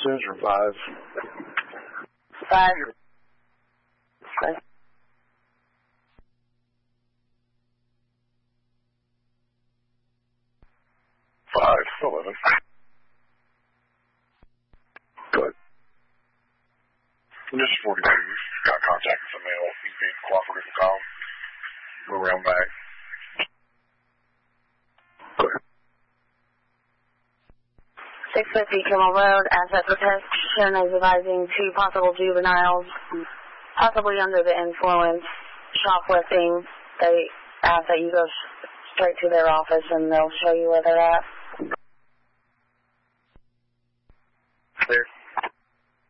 offices or 5? 5. Okay. 511. Go ahead. Just 42. Got contact with the male. He's being cooperative and calm. Go around back. Go ahead. 650 Kimmel Road, asset protection is advising 2 possible juveniles, possibly under the influence, shoplifting. They ask that you go straight to their office and they'll show you where they're at.